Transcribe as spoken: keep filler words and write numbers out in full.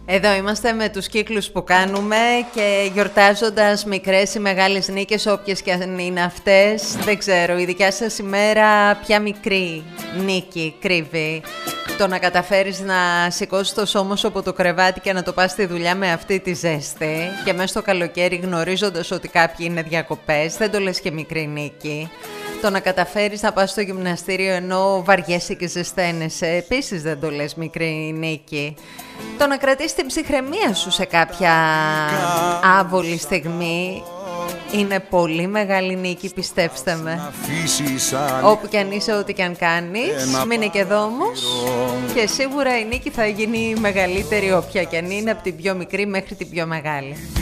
Εδώ είμαστε με τους κύκλους που κάνουμε και γιορτάζοντας μικρές ή μεγάλες νίκες, όποιες και αν είναι αυτές, δεν ξέρω, η δικιά σας ημέρα ποια μικρή νίκη κρύβει. Το να καταφέρεις να σηκώσεις το σώμα σου από το κρεβάτι και να το πας στη δουλειά με αυτή τη ζέστη και μέσα στο καλοκαίρι γνωρίζοντας ότι κάποιοι είναι διακοπές, δεν το λες και μικρή νίκη. Το να καταφέρεις να πας στο γυμναστήριο ενώ βαριέσαι και ζεσταίνεσαι, επίσης δεν το λες μικρή νίκη. Το να κρατήσεις την ψυχραιμία σου σε κάποια άβολη στιγμή είναι πολύ μεγάλη νίκη, πιστέψτε με. Όπου κι αν είσαι, ό,τι κι αν κάνεις, μείνε και εδώ όμως και σίγουρα η νίκη θα γίνει μεγαλύτερη όποια κι αν είναι, από την πιο μικρή μέχρι την πιο μεγάλη.